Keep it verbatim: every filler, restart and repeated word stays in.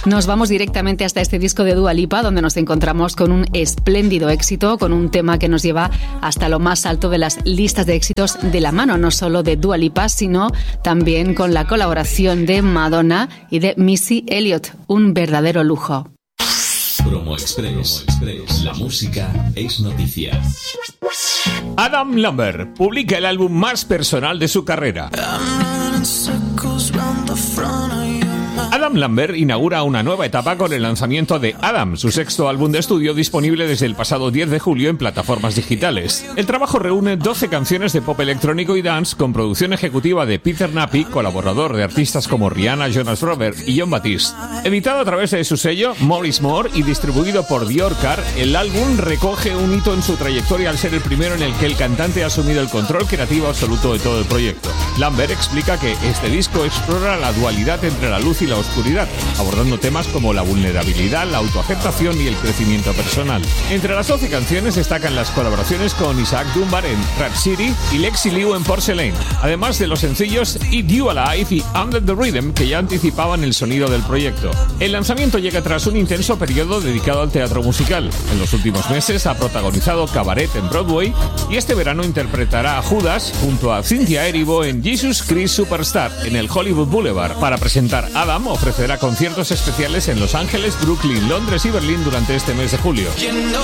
Nos vamos directamente hasta este disco de Dua Lipa, donde nos encontramos con un espléndido éxito, con un tema que nos lleva hasta lo más alto de las listas de éxitos de la mano, no solo de Dua Lipa, sino también con la colaboración de Madonna y de Missy Elliott. Un verdadero lujo. Promo Express. La música es noticia. Adam Lambert publica el álbum más personal de su carrera. Adam Lambert inaugura una nueva etapa con el lanzamiento de Adam, su sexto álbum de estudio disponible desde el pasado diez de julio en plataformas digitales. El trabajo reúne doce canciones de pop electrónico y dance con producción ejecutiva de Peter Nappi, colaborador de artistas como Rihanna, Jonas Brothers y Jon Batiste. Editado a través de su sello, Morris More, y distribuido por Diorcar, el álbum recoge un hito en su trayectoria al ser el primero en el que el cantante ha asumido el control creativo absoluto de todo el proyecto. Lambert explica que este disco explora la dualidad entre la luz y la oscuridad, abordando temas como la vulnerabilidad, la autoaceptación y el crecimiento personal. Entre las doce canciones destacan las colaboraciones con Isaac Dunbar en Rap City y Lexi Liu en Porcelain, además de los sencillos Eat You Alive y Under the Rhythm, que ya anticipaban el sonido del proyecto. El lanzamiento llega tras un intenso periodo dedicado al teatro musical. En los últimos meses ha protagonizado Cabaret en Broadway y este verano interpretará a Judas junto a Cynthia Erivo en Jesus Christ Superstar en el Hollywood Boulevard. Para presentar Adam, ofrecerá conciertos especiales en Los Ángeles, Brooklyn, Londres y Berlín durante este mes de julio.